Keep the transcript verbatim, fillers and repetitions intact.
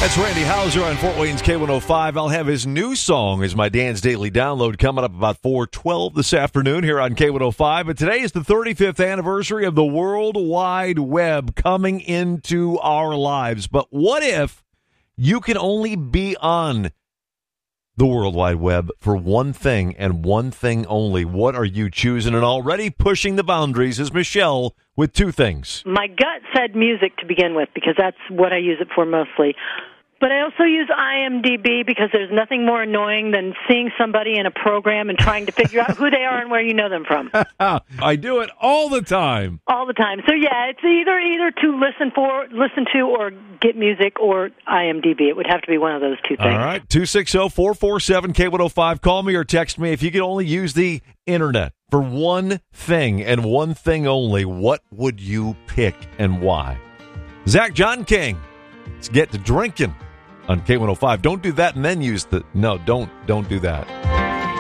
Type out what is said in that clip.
That's Randy Houser on Fort Wayne's K one oh five. I'll have his new song as my Dan's Daily Download coming up about four twelve this afternoon here on K one oh five. But today is the thirty-fifth anniversary of the World Wide Web coming into our lives. But what if you can only be on the World Wide Web for one thing and one thing only? What are you choosing? And already pushing the boundaries is Michelle with two things. My gut said music to begin with because that's what I use it for mostly. But I also use I M D B because there's nothing more annoying than seeing somebody in a program and trying to figure out who they are and where you know them from. I do it all the time. All the time. So yeah, it's either either to listen for, listen to, or get music, or I M D B. It would have to be one of those two things. All right, two six zero, four four seven, K one oh five. Call me or text me. If you could only use the internet for one thing and one thing only, what would you pick and why? Zach John King, let's get to drinking on K one oh five. Don't do that and then use the... No, don't, don't do that.